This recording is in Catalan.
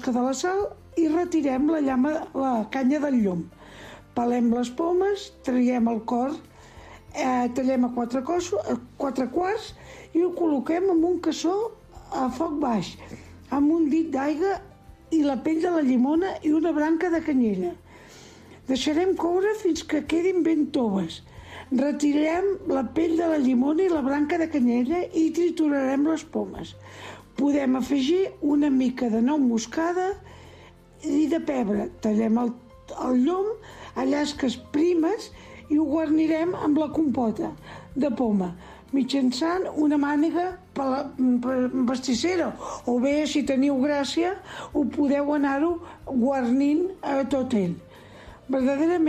de la sal i retirem la canya del llum. Pelem les pomes, traiem el cor, tallem a quatre quarts i ho col·loquem en un cassó a foc baix, amb un dit d'aigua i la pell de la llimona i una branca de canyella. Deixarem coure fins que quedin ben toves. Retirem la pell de la llimona i la branca de canyella i triturarem les pomes. Podem afegir una mica de nou moscada i de pebre. Tallem el llom a llasques primes i ho guarnirem amb la compota de poma mitjançant una màniga pastissera, o bé, si teniu gràcia, ho podeu anar-ho guarnint a tot ell. Verdaderament